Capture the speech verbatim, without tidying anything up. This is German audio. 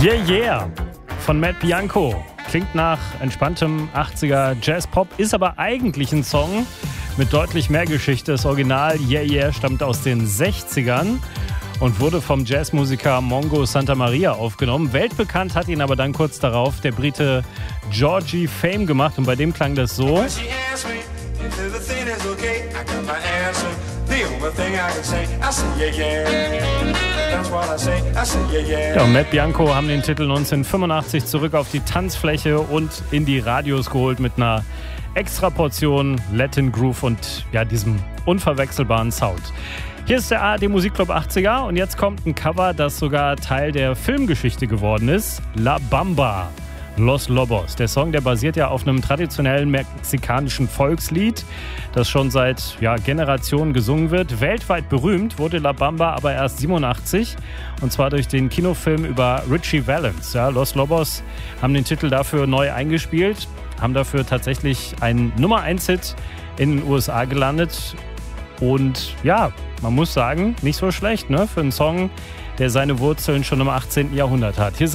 Yeah, yeah von Matt Bianco. Klingt nach entspanntem achtziger Jazz-Pop, ist aber eigentlich ein Song mit deutlich mehr Geschichte. Das Original Yeah, yeah stammt aus den sechzigern und wurde vom Jazzmusiker Mongo Santamaria aufgenommen. Weltbekannt hat ihn aber dann kurz darauf der Brite Georgie Fame gemacht und bei dem klang das so. Ja, und Matt Bianco haben den Titel neunzehnhundertfünfundachtzig zurück auf die Tanzfläche und in die Radios geholt mit einer extra Portion Latin Groove und ja, diesem unverwechselbaren Sound. Hier ist der A R D Musikclub achtziger und jetzt kommt ein Cover, das sogar Teil der Filmgeschichte geworden ist. La Bamba, Los Lobos. Der Song, der basiert ja auf einem traditionellen mexikanischen Volkslied, das schon seit ja, Generationen gesungen wird. Weltweit berühmt wurde La Bamba aber erst siebenundachtzig und zwar durch den Kinofilm über Richie Valens. Ja, Los Lobos haben den Titel dafür neu eingespielt, haben dafür tatsächlich einen Nummer eins Hit in den U S A gelandet. Und ja, man muss sagen, nicht so schlecht, ne? Für einen Song, der seine Wurzeln schon im achtzehnten Jahrhundert hat. Hier